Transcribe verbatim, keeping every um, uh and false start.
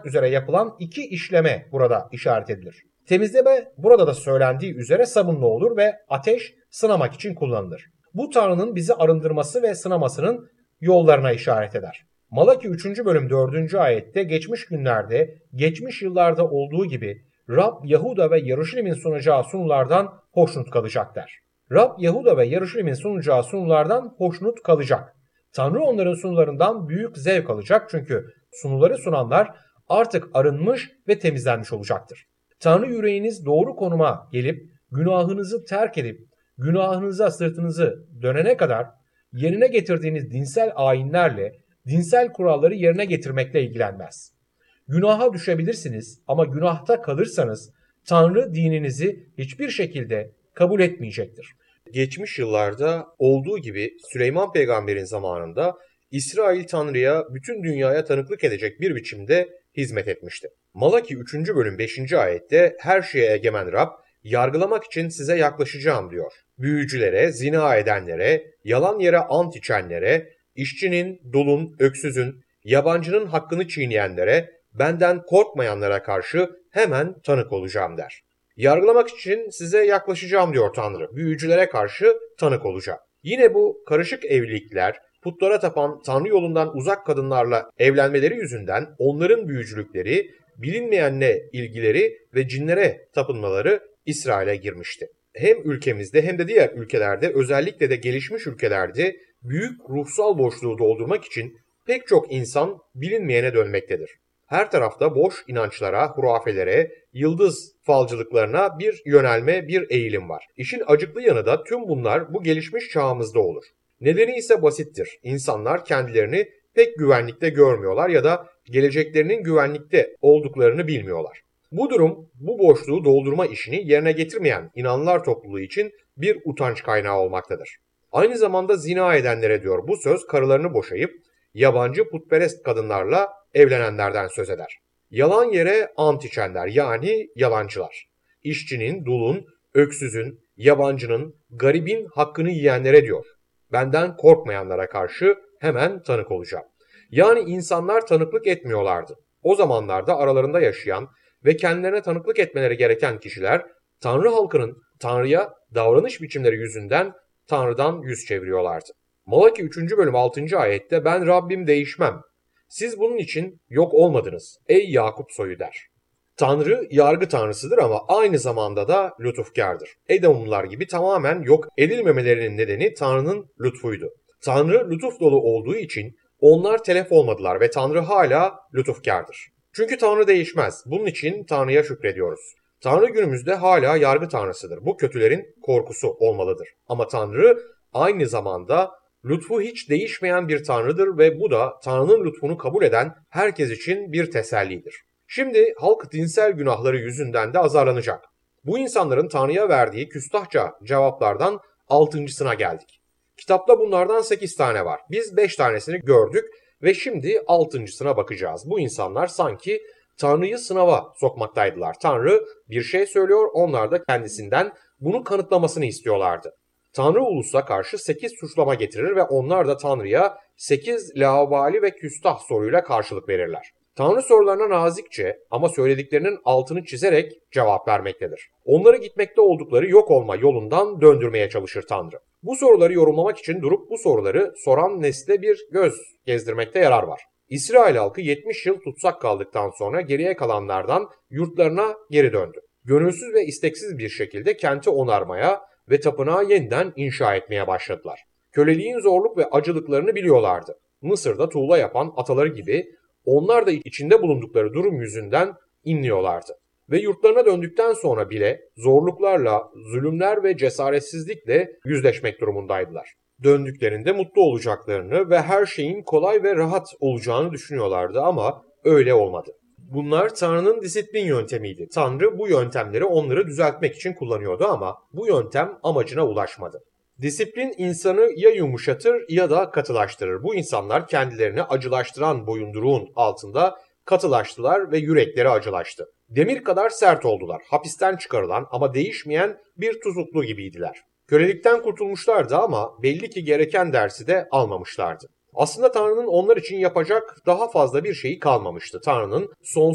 olmak üzere yapılan iki işleme burada işaret edilir. Temizleme burada da söylendiği üzere sabunlu olur ve ateş sınamak için kullanılır. Bu Tanrı'nın bizi arındırması ve sınamasının yollarına işaret eder. Malaki üçüncü bölüm dördüncü ayette geçmiş günlerde, geçmiş yıllarda olduğu gibi Rab Yahuda ve Yeruşalim'in sunacağı sunulardan hoşnut kalacak der. Rab Yahuda ve Yeruşalim'in sunacağı sunulardan hoşnut kalacak. Tanrı onların sunularından büyük zevk alacak çünkü sunuları sunanlar artık arınmış ve temizlenmiş olacaktır. Tanrı yüreğiniz doğru konuma gelip günahınızı terk edip günahınıza sırtınızı dönene kadar yerine getirdiğiniz dinsel ayinlerle, dinsel kuralları yerine getirmekle ilgilenmez. Günaha düşebilirsiniz ama günahta kalırsanız Tanrı dininizi hiçbir şekilde kabul etmeyecektir. Geçmiş yıllarda olduğu gibi Süleyman peygamberin zamanında İsrail Tanrı'ya bütün dünyaya tanıklık edecek bir biçimde hizmet etmişti. Malaki üçüncü bölüm beşinci ayette her şeye egemen Rab yargılamak için size yaklaşacağım diyor. Büyücülere, zina edenlere, yalan yere ant içenlere, işçinin, dulun, öksüzün, yabancının hakkını çiğneyenlere, benden korkmayanlara karşı hemen tanık olacağım der. Yargılamak için size yaklaşacağım diyor Tanrı. Büyücülere karşı tanık olacağım. Yine bu karışık evlilikler, putlara tapan Tanrı yolundan uzak kadınlarla evlenmeleri yüzünden onların büyücülükleri, bilinmeyenle ilgileri ve cinlere tapınmaları İsrail'e girmişti. Hem ülkemizde hem de diğer ülkelerde, özellikle de gelişmiş ülkelerde büyük ruhsal boşluğu doldurmak için pek çok insan bilinmeyene dönmektedir. Her tarafta boş inançlara, hurafelere, yıldız falcılıklarına bir yönelme, bir eğilim var. İşin acıklı yanı da tüm bunlar bu gelişmiş çağımızda olur. Nedeni ise basittir. İnsanlar kendilerini pek güvenlikte görmüyorlar ya da geleceklerinin güvenlikte olduklarını bilmiyorlar. Bu durum, bu boşluğu doldurma işini yerine getirmeyen inanlar topluluğu için bir utanç kaynağı olmaktadır. Aynı zamanda zina edenlere diyor bu söz, karılarını boşayıp yabancı putperest kadınlarla evlenenlerden söz eder. Yalan yere ant içenler, yani yalancılar. İşçinin, dulun, öksüzün, yabancının, garibin hakkını yiyenlere diyor. Benden korkmayanlara karşı hemen tanık olacağım. Yani insanlar tanıklık etmiyorlardı. O zamanlarda aralarında yaşayan ve kendilerine tanıklık etmeleri gereken kişiler Tanrı halkının Tanrı'ya davranış biçimleri yüzünden Tanrı'dan yüz çeviriyorlardı. Malaki üçüncü bölüm altıncı ayette ben Rabbim değişmem. Siz bunun için yok olmadınız ey Yakup soyu der. Tanrı yargı tanrısıdır ama aynı zamanda da lütufkardır. Edomlular gibi tamamen yok edilmemelerinin nedeni Tanrı'nın lütfuydu. Tanrı lütuf dolu olduğu için onlar telef olmadılar ve Tanrı hala lütufkardır. Çünkü Tanrı değişmez. Bunun için Tanrı'ya şükrediyoruz. Tanrı günümüzde hala yargı tanrısıdır. Bu kötülerin korkusu olmalıdır. Ama Tanrı aynı zamanda lütfu hiç değişmeyen bir Tanrı'dır ve bu da Tanrı'nın lütfunu kabul eden herkes için bir tesellidir. Şimdi halk dinsel günahları yüzünden de azarlanacak. Bu insanların Tanrı'ya verdiği küstahça cevaplardan altıncısına geldik. Kitapta bunlardan sekiz tane var. Biz beş tanesini gördük ve şimdi altıncısına bakacağız. Bu insanlar sanki Tanrı'yı sınava sokmaktaydılar. Tanrı bir şey söylüyor, onlar da kendisinden bunu kanıtlamasını istiyorlardı. Tanrı ulusa karşı sekiz suçlama getirir ve onlar da Tanrı'ya sekiz laubali ve küstah soruyla karşılık verirler. Tanrı sorularına nazikçe ama söylediklerinin altını çizerek cevap vermektedir. Onları gitmekte oldukları yok olma yolundan döndürmeye çalışır Tanrı. Bu soruları yorumlamak için durup bu soruları soran nesle bir göz gezdirmekte yarar var. İsrail halkı yetmiş yıl tutsak kaldıktan sonra geriye kalanlardan yurtlarına geri döndü. Gönülsüz ve isteksiz bir şekilde kenti onarmaya ve tapınağı yeniden inşa etmeye başladılar. Köleliğin zorluk ve acılıklarını biliyorlardı. Mısır'da tuğla yapan ataları gibi onlar da içinde bulundukları durum yüzünden inliyorlardı. Ve yurtlarına döndükten sonra bile zorluklarla, zulümler ve cesaretsizlikle yüzleşmek durumundaydılar. Döndüklerinde mutlu olacaklarını ve her şeyin kolay ve rahat olacağını düşünüyorlardı ama öyle olmadı. Bunlar Tanrı'nın disiplin yöntemiydi. Tanrı bu yöntemleri onları düzeltmek için kullanıyordu ama bu yöntem amacına ulaşmadı. Disiplin insanı ya yumuşatır ya da katılaştırır. Bu insanlar kendilerini acılaştıran boyunduruğun altında katılaştılar ve yürekleri acılaştı. Demir kadar sert oldular. Hapisten çıkarılan ama değişmeyen bir tuzuklu gibiydiler. Kölelikten kurtulmuşlardı ama belli ki gereken dersi de almamışlardı. Aslında Tanrı'nın onlar için yapacak daha fazla bir şeyi kalmamıştı. Tanrı'nın sonsuz